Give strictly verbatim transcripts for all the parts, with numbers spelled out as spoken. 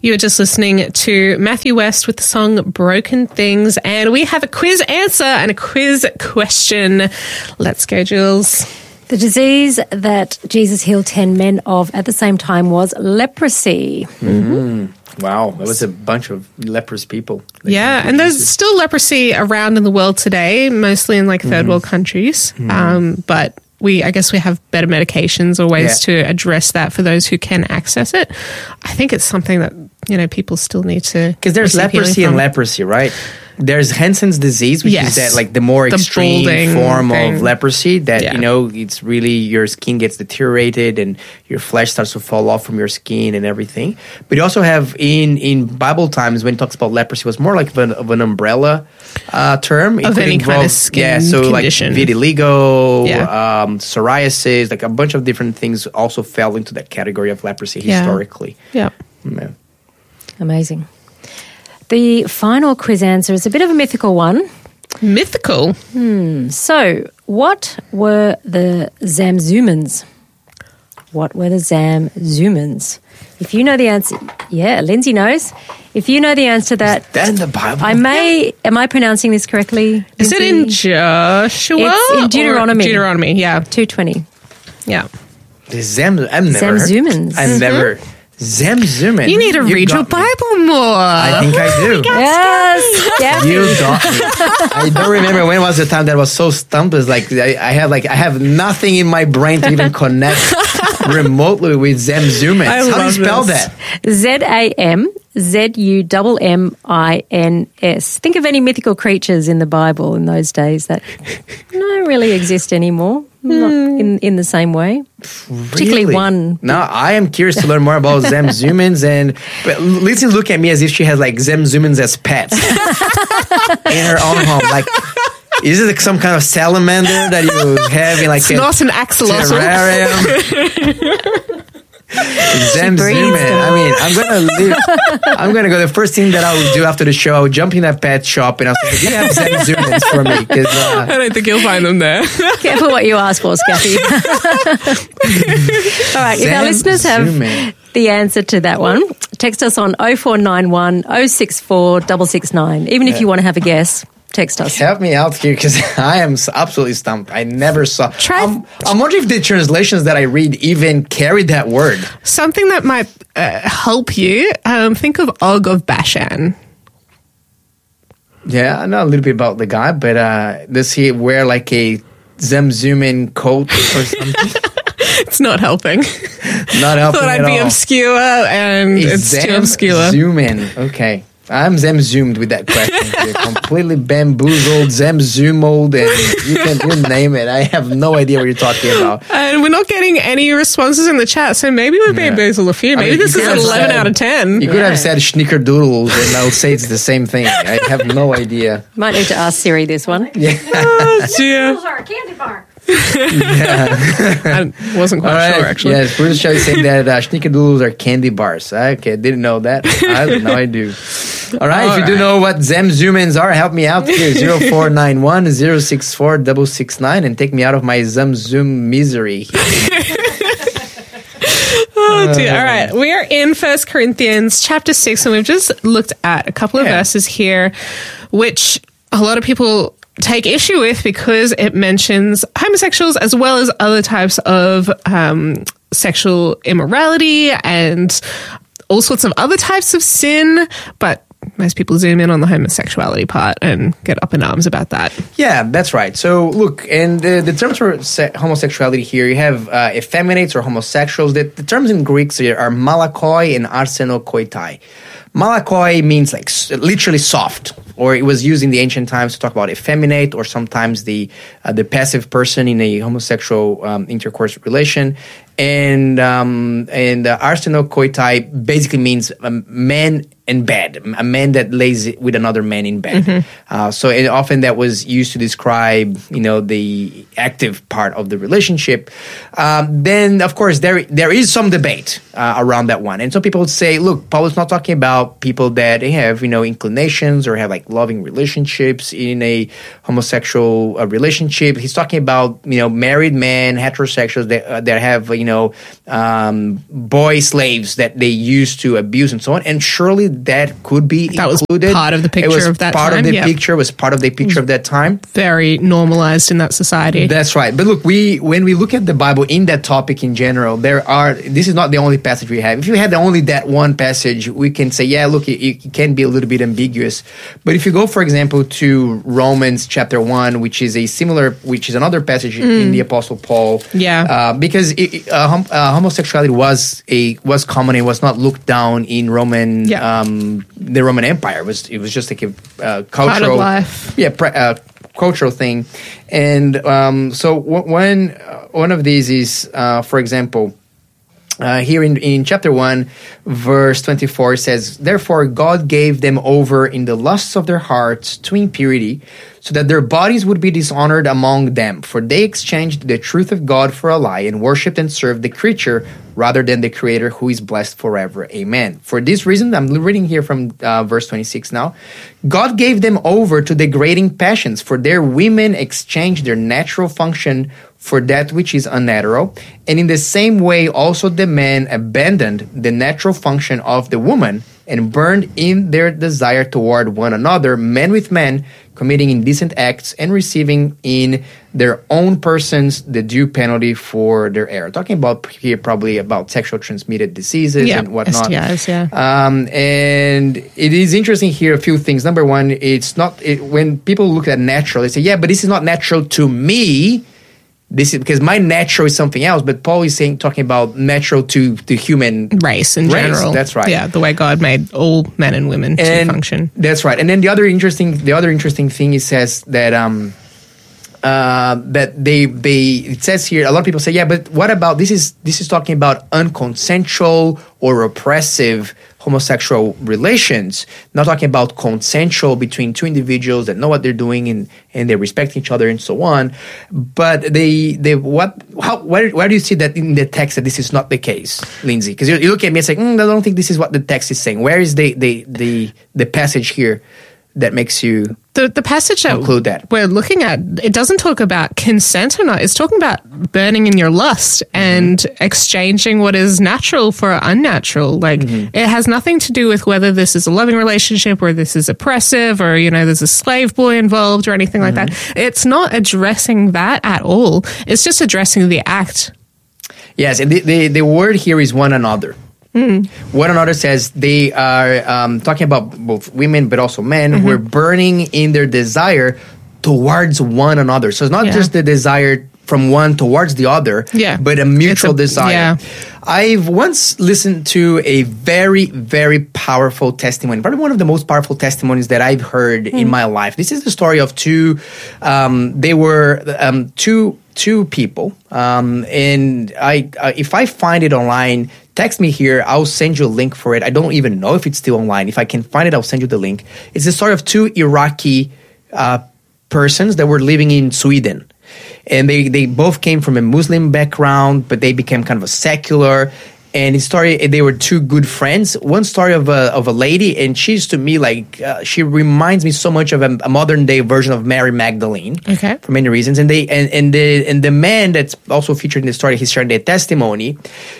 You were just listening to Matthew West with the song Broken Things, and we have a quiz answer and a quiz question. Let's go, Jules. The disease that Jesus healed ten men of at the same time was leprosy. Mm-hmm. Wow, that was a bunch of leprous people. Yeah, and there's still leprosy around in the world today, mostly in like third mm. world countries. Mm. Um, but we, I guess we have better medications or ways yeah. to address that for those who can access it. I think it's something that, you know, people still need to... Because there's leprosy and leprosy, right? There's Hansen's disease, which yes. is that like the more the extreme form thing. of leprosy that, yeah. you know, it's really your skin gets deteriorated and your flesh starts to fall off from your skin and everything. But you also have in, in Bible times when it talks about leprosy, it was more like of an, of an umbrella uh, term. It of any involve, kind of skin yeah, so condition. Like vitiligo, yeah. um, psoriasis, like a bunch of different things also fell into that category of leprosy yeah. historically. Yeah. yeah. Amazing. The final quiz answer is a bit of a mythical one. Mythical? Hmm. So, what were the Zamzumans? What were the Zamzumans? If you know the answer, yeah, Lindsay knows. If you know the answer to that, is that in the Bible? I may. Am I pronouncing this correctly, Lindsay? Is it in Joshua? It's in Deuteronomy. Deuteronomy, yeah, two twenty. Yeah. The Zam. I've never. Zamzumans. I've mm-hmm. never. Zamzuman. You need to you read your Bible me. more. I think I do. Yes. You got me. I don't remember when was the time that I was so stumped. It's like I, I have like I have nothing in my brain to even connect remotely with Zamzuman. How do you spell this. that? Z A M Z U M M I N S. Think of any mythical creatures in the Bible in those days that don't really exist anymore. Not in, in the same way. Really? Particularly one. Now, I am curious to learn more about Zamzumans. And but Lizzie look at me as if she has like Zamzumans as pets in her own home. Like, is it like some kind of salamander that you have in like it's a not an axolotl. terrarium? Zamzuman. I mean, I'm gonna leave. I'm gonna go. The first thing that I will do after the show, I will jump in that pet shop and I'll say, "Do you have Zamzumans for me?" Because uh, I don't think you'll find them there. Careful what you ask for, Scathy. All right, if our listeners have the answer to that one, text us on oh four nine one, oh six four, six six nine. Even if yeah. you want to have a guess. Text us. Help me out here because I am absolutely stumped. I never saw. Try. I'm, I'm wondering if the translations that I read even carry that word. Something that might uh, help you. Um, think of Og of Bashan. Yeah, I know a little bit about the guy, but uh, does he wear like a Zamzuman coat or something? It's not helping. Not helping. Thought I'd at be all. obscure, and it's Zam- too obscure. Zuman. Okay. I'm Zamzoomed with that question. You're completely bamboozled, Zamzoomed, and you can you name it. I have no idea what you're talking about. And we're not getting any responses in the chat, so maybe we're being bamboozled a few. Maybe I mean, this is an eleven said, out of ten. You could have said Schnickerdoodles, and I'll say it's the same thing. I have no idea. Might need to ask Siri this one. Yeah. Oh, dear. Schnickerdoodles are a candy bar. Yeah. I wasn't quite right. sure, actually. Yes, Bruce Shelley saying that uh, Schnickerdoodles are candy bars. Okay, didn't know that. I, now I do. All right, All if you right. do know what Zamzumans are, help me out here. zero four nine one, zero six four, six six nine and take me out of my Zamzoom misery. Oh, dear. All right, we are in First Corinthians chapter six, and we've just looked at a couple of yeah. verses here, which a lot of people take issue with because it mentions homosexuals as well as other types of um, sexual immorality and all sorts of other types of sin, but most people zoom in on the homosexuality part and get up in arms about that. Yeah, that's right. So, look, and the, the terms for se- homosexuality here, you have uh, effeminates or homosexuals. The, the terms in Greek are malakoi and arsenokoitai. Malakoi means like literally soft, or it was used in the ancient times to talk about effeminate, or sometimes the uh, the passive person in a homosexual um, intercourse relation. And um, and uh, arsenokoitai basically means um, men in bed, a man that lays with another man in bed. Mm-hmm. Uh, so it, often that was used to describe, you know, the active part of the relationship. Um, then, of course, there there is some debate uh, around that one. And some people would say, look, Paul is not talking about people that have, you know, inclinations or have like loving relationships in a homosexual uh, relationship. He's talking about, you know, married men, heterosexuals that, uh, that have, you know, um, boy slaves that they use to abuse and so on. And surely that could be That included. was part of the picture it was of that part time. of the Yep. picture was part of the picture of that time. Very normalized in that society. That's right. But look, we when we look at the Bible in that topic in general, there are this is not the only passage we have. If you had only that one passage, we can say, yeah, look, it, it can be a little bit ambiguous. But if you go, for example, to Romans chapter one, which is a similar, which is another passage mm. in the Apostle Paul, yeah, uh, because it, uh, hom- uh, homosexuality was a was common. It was not looked down in Roman yeah. um, the Roman Empire. It was it was just like a uh, cultural part of life. Yeah. Pre- uh, cultural thing. And um, so w- one uh, one of these is, uh, for example, uh, here in, in chapter one, verse twenty-four says, "Therefore God gave them over in the lusts of their hearts to impurity, so that their bodies would be dishonored among them. For they exchanged the truth of God for a lie and worshipped and served the creature rather than the Creator, who is blessed forever. Amen." For this reason, I'm reading here from uh, verse twenty-six now. "God gave them over to degrading passions, for their women exchanged their natural function for that which is unnatural. And in the same way also the men abandoned the natural function of the woman and burned in their desire toward one another, men with men, committing indecent acts and receiving in their own persons the due penalty for their error." Talking about here probably about sexual transmitted diseases yeah, and whatnot. S T Is, yeah. Um, and it is interesting here, a few things. Number one, it's not, it, when people look at natural, they say, yeah, but this is not natural to me. This is because my natural is something else, but Paul is saying, talking about natural to the human race in race. general. That's right. Yeah, the way God made all men and women and to function. That's right. And then the other interesting, the other interesting thing, it says that um, uh, that they they it says here, a lot of people say, yeah, but what about this? Is this is talking about unconsensual or oppressive homosexual relations, not talking about consensual between two individuals that know what they're doing and, and they respect each other and so on. But they, they what, how, where, where do you see that in the text that this is not the case, Lindsay? Because you, you look at me and say, mm, I don't think this is what the text is saying. Where is the, the, the, the passage here that makes you the the passage that conclude that we're looking at? It doesn't talk about consent or not. It's talking about burning in your lust mm-hmm. and exchanging what is natural for unnatural. Like mm-hmm. it has nothing to do with whether this is a loving relationship or this is oppressive or, you know, there's a slave boy involved or anything mm-hmm. like that. It's not addressing that at all. It's just addressing the act. Yes, and the, the, the word here is one another. Mm. One another says they are um, talking about both women but also men mm-hmm. who are burning in their desire towards one another. So it's not yeah. just the desire from one towards the other, yeah. but a mutual a, desire. Yeah. I've once listened to a very, very powerful testimony, probably one of the most powerful testimonies that I've heard mm. in my life. This is the story of two, um, they were um, two two people, um, and I, uh, if I find it online, text me here. I'll send you a link for it. I don't even know if it's still online. If I can find it, I'll send you the link. It's the story of two Iraqi uh, persons that were living in Sweden. And they, they both came from a Muslim background, but they became kind of a secular. And the story, they were two good friends. One story of a of a lady, and she's to me like uh, she reminds me so much of a, a modern day version of Mary Magdalene. Okay, for many reasons. And they and, and the and the man that's also featured in the story, he's sharing their testimony.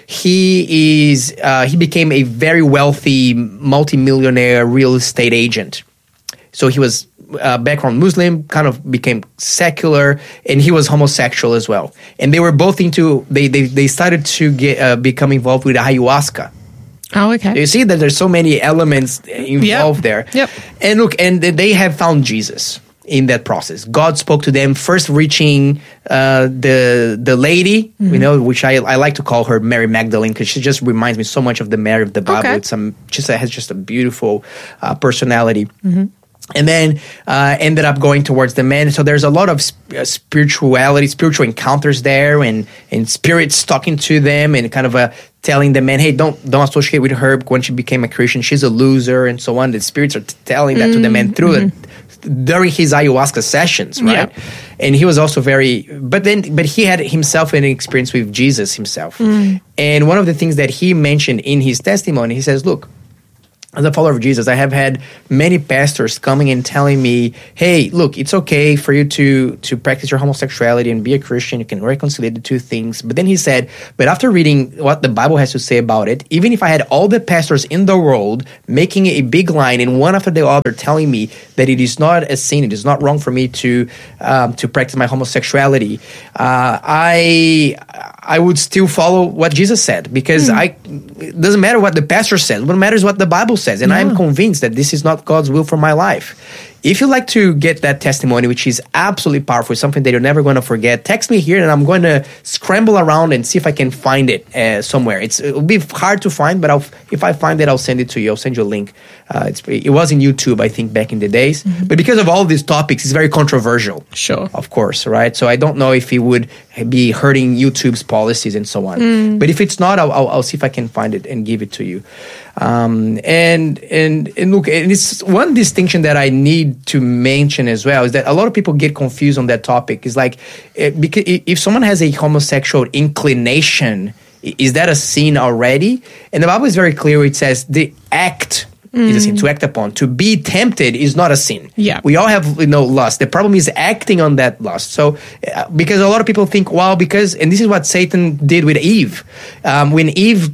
He is uh, he became a very wealthy, multimillionaire real estate agent. So he was uh, background Muslim, kind of became secular, and he was homosexual as well. And they were both into, they they, they started to get uh, become involved with ayahuasca. Oh, okay. You see that there's so many elements involved yep. there. Yep. And look, and they have found Jesus in that process. God spoke to them, first reaching uh, the the lady, mm-hmm. you know, which I I like to call her Mary Magdalene because she just reminds me so much of the Mary of the Bible. Okay. It's some, just has just a beautiful uh, personality. Mm-hmm. and then uh, ended up going towards the men. So there's a lot of sp- uh, spirituality, spiritual encounters there, and and spirits talking to them, and kind of uh, telling the men, "Hey, don't don't associate with her. When she became a Christian, she's a loser," and so on. The spirits are t- telling that mm-hmm. to the men through mm-hmm. it during his ayahuasca sessions, right? Yeah. And he was also very, but then, but he had himself an experience with Jesus himself. Mm. And one of the things that he mentioned in his testimony, he says, "Look, as a follower of Jesus, I have had many pastors coming and telling me, hey, look, it's okay for you to, to practice your homosexuality and be a Christian. You can reconcile the two things." But then he said, but after reading what the Bible has to say about it, even if I had all the pastors in the world making a big line and one after the other telling me that it is not a sin, it is not wrong for me to um, to practice my homosexuality, uh, I I would still follow what Jesus said, because mm. I it doesn't matter what the pastor says. What matters is what the Bible says. And yeah. I'm convinced that this is not God's will for my life. If you'd like to get that testimony, which is absolutely powerful, something that you're never going to forget, text me here and I'm going to scramble around and see if I can find it uh, somewhere. It's, it'll be hard to find, but I'll, if I find it, I'll send it to you. I'll send you a link. Uh, it's, it was in YouTube, I think, back in the days. Mm-hmm. But because of all these topics, it's very controversial. Sure. Of course, right? So I don't know if it would be hurting YouTube's policies and so on. Mm. But if it's not, I'll, I'll, I'll see if I can find it and give it to you. Um, and, and, and look, and it's one distinction that I need to mention as well is that a lot of people get confused on that topic. It's like, it, because if someone has a homosexual inclination, is that a sin already? And the Bible is very clear. It says the act mm. is a sin, to act upon. To be tempted is not a sin. Yeah. We all have, you know, lust. The problem is acting on that lust. So, uh, because a lot of people think, well, because, and this is what Satan did with Eve. Um, when Eve,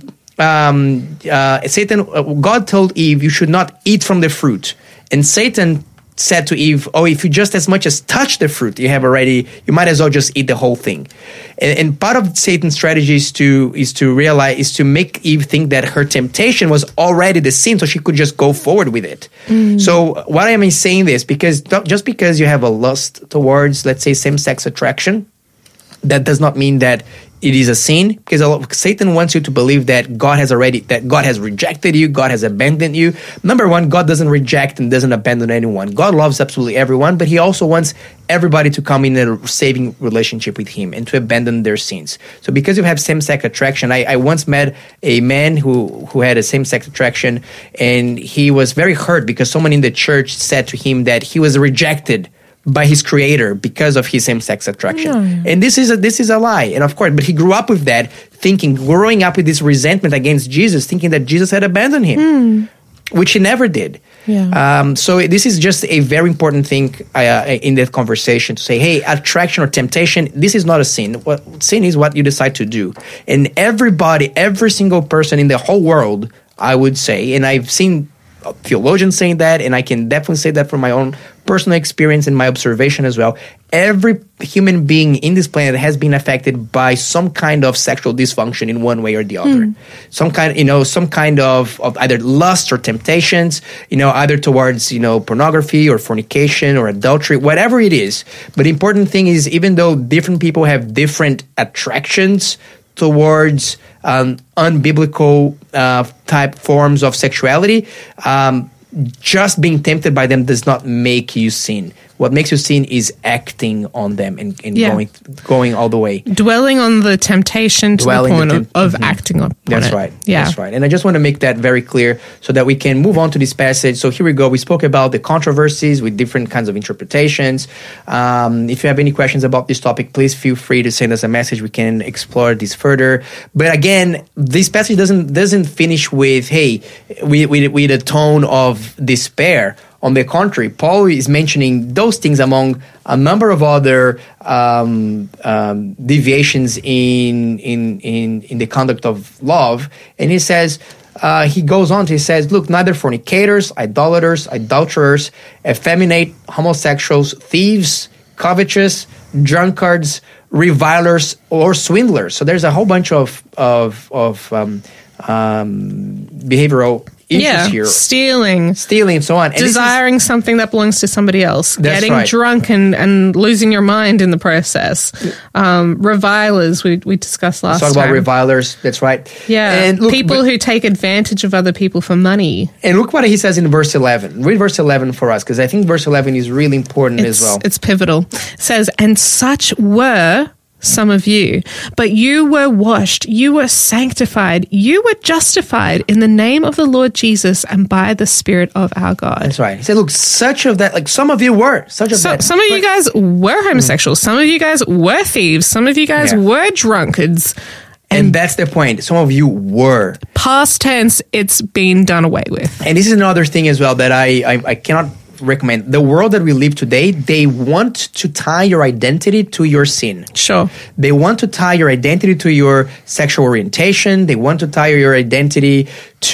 um, uh, Satan, uh, God told Eve, you should not eat from the fruit. And Satan said to Eve, oh, if you just as much as touch the fruit you have already, you might as well just eat the whole thing. And, and part of Satan's strategy is to is to realize is to make Eve think that her temptation was already the sin, so she could just go forward with it. Mm. So why am I saying this? Because just because you have a lust towards, let's say, same-sex attraction, that does not mean that it is a sin, because a lot, Satan wants you to believe that God has already, that God has rejected you, God has abandoned you. Number one, God doesn't reject and doesn't abandon anyone. God loves absolutely everyone, but he also wants everybody to come in a saving relationship with him and to abandon their sins. So because you have same-sex attraction, I, I once met a man who, who had a same-sex attraction, and he was very hurt because someone in the church said to him that he was rejected by his creator because of his same-sex attraction. No. And this is a, this is a lie. And of course, but he grew up with that thinking, growing up with this resentment against Jesus, thinking that Jesus had abandoned him, mm. which he never did. Yeah. Um, so this is just a very important thing uh, in that conversation to say, hey, attraction or temptation, this is not a sin. What sin is what you decide to do. And everybody, every single person in the whole world, I would say, and I've seen theologians saying that, and I can definitely say that from my own personal experience and my observation as well. Every human being in this planet has been affected by some kind of sexual dysfunction in one way or the other. Mm. Some kind, you know, some kind of, of either lust or temptations, you know, either towards, you know, pornography or fornication or adultery, whatever it is. But the important thing is, even though different people have different attractions towards um, unbiblical uh, type forms of sexuality, um, just being tempted by them does not make you sin. What makes you sin is acting on them and, and yeah. going going all the way. Dwelling on the temptation to Dwelling the point the temp- of, of mm-hmm. acting on That's it. right. Yeah. That's right. And I just want to make that very clear so that we can move on to this passage. So here we go. We spoke about the controversies with different kinds of interpretations. Um, if you have any questions about this topic, please feel free to send us a message. We can explore this further. But again, this passage doesn't doesn't finish with, hey, with, with, with a tone of despair. On the contrary, Paul is mentioning those things among a number of other um, um, deviations in, in in in the conduct of love, and he says uh, he goes on. To, he says, "Look, neither fornicators, idolaters, adulterers, effeminate, homosexuals, thieves, covetous, drunkards, revilers, or swindlers." So there's a whole bunch of of of um, um, behavioral issues yeah, here. stealing, Stealing and so on. And desiring something that belongs to somebody else, That's getting right. drunk and, and losing your mind in the process. Um, revilers, we, we discussed last Talk time. about revilers. That's right. Yeah, and look, people but, who take advantage of other people for money. And look what he says in verse eleven. Read verse eleven for us, because I think verse eleven is really important It's, as well. it's pivotal. It says, and such were some of you, but you were washed, you were sanctified, you were justified in the name of the Lord Jesus and by the Spirit of our God. That's right. He said, look, such of that, like some of you were, such of So, that. some of you guys were homosexuals, some of you guys were thieves, some of you guys Yeah. were drunkards. And that's the point. Some of you were. Past tense, it's been done away with. And this is another thing as well that I, I, I cannot recommend. The world that we live today, they want to tie your identity to your sin. Sure. They want to tie your identity to your sexual orientation. They want to tie your identity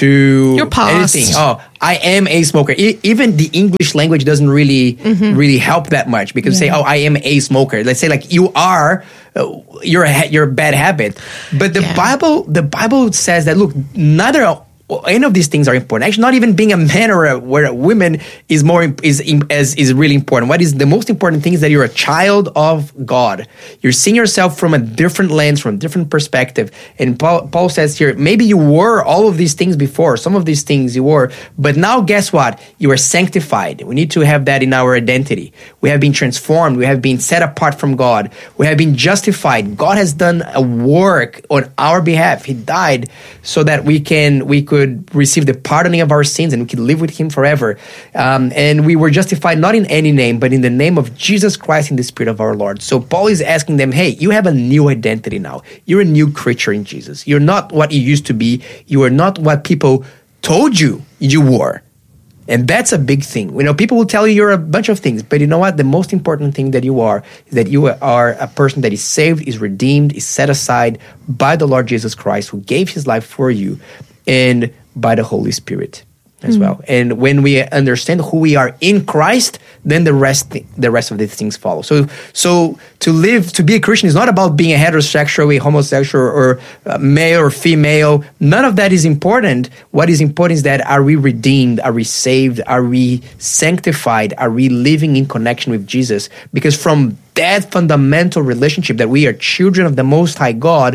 to Your past. anything. Oh, I am a smoker. E- even the English language doesn't really Mm-hmm. really help that much, because say, oh, I am a smoker. Let's say like you are, uh, you're a ha- you're a bad habit. But the Yeah. Bible, the Bible says that look, neither any of these things are important. Actually, not even being a man or a, or a woman is more imp- is im- is is really important. What is the most important thing is that you're a child of God. You're seeing yourself from a different lens, from a different perspective. And Paul, Paul says here, maybe you were all of these things before. Some of these things you were, but now guess what? You are sanctified. We need to have that in our identity. We have been transformed. We have been set apart from God. We have been justified. God has done a work on our behalf. He died so that we can we could receive the pardoning of our sins and we could live with Him forever. Um, and we were justified not in any name, but in the name of Jesus Christ, in the Spirit of our Lord. So Paul is asking them, hey, you have a new identity now. You're a new creature in Jesus. You're not what you used to be. You are not what people told you you were. And that's a big thing. You know, people will tell you you're a bunch of things, but you know what? The most important thing that you are is that you are a person that is saved, is redeemed, is set aside by the Lord Jesus Christ, who gave His life for you, and by the Holy Spirit as well. And when we understand who we are in Christ, then the rest the rest of these things follow. So so to live, to be a Christian is not about being a heterosexual, a homosexual, or uh, male or female. None of that is important. What is important is that are we redeemed? Are we saved? Are we sanctified? Are we living in connection with Jesus? Because from that fundamental relationship that we are children of the Most High God,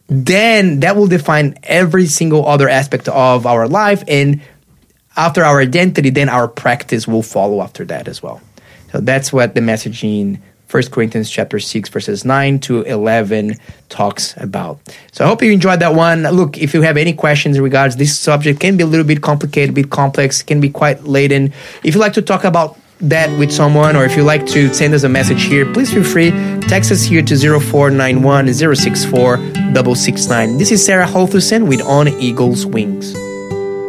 then that will define every single other aspect of our life. And after our identity, then our practice will follow after that as well. So that's what the message in First Corinthians chapter six, verses nine to eleven talks about. So I hope you enjoyed that one. Look, if you have any questions in regards this subject, can be a little bit complicated, a bit complex, can be quite laden. If you'd like to talk about that with someone, or if you'd like to send us a message here, please feel free. Text us here to zero four nine one, zero six four, six six nine. This is Sarah Holthusen with On Eagle's Wings.